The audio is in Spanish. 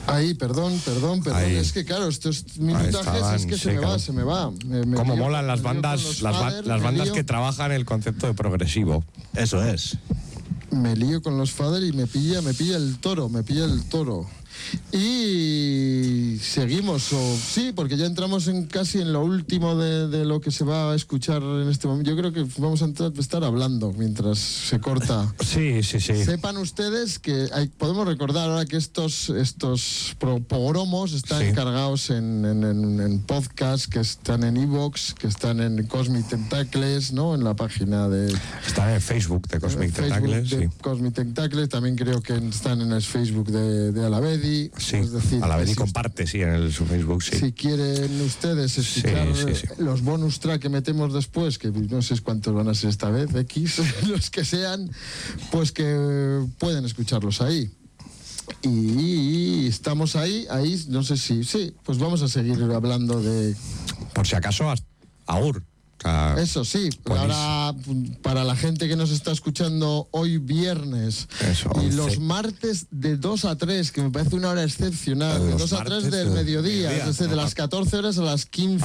Ahí, perdón. Ahí. Es que claro, estos minutajes es que se me va. Cómo molan las bandas, las bandas que trabajan el concepto de progresivo. Eso es. Me lío con los Fader y me pilla el toro. Y seguimos, sí, porque ya entramos casi en lo último de lo que se va a escuchar en este momento. Yo creo que vamos a estar hablando mientras se corta. Sí. Sepan ustedes que podemos recordar ahora que estos progromos están cargados en podcast, que están en iVoox, que están en Cosmic Tentacles, ¿no? En la página de... Están en Facebook de Cosmic Tentacles, sí. Cosmic Tentacles, también creo que están en el Facebook de Alavedi. Sí, es decir, Alavedi comparte, sí, en su Facebook, sí. Si quieren ustedes escuchar los bonus track que metemos después, que no sé cuántos van a ser esta vez, X, los que sean, pues que pueden escucharlos ahí. Y estamos ahí, no sé si... Sí, pues vamos a seguir hablando de... Por si acaso, Aur. Eso sí, ahora para la gente que nos está escuchando hoy viernes y los martes de 2 a 3, que me parece una hora excepcional, de 2 a 3 del mediodía, es decir, de las 14 horas a las 15